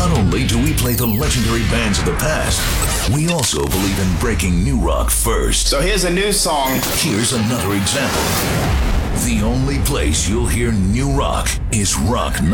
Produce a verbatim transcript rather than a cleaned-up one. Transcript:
Not only do we play the legendary bands of the past, we also believe in breaking new rock first. So here's a new song. Here's another example. The only place you'll hear new rock is Rock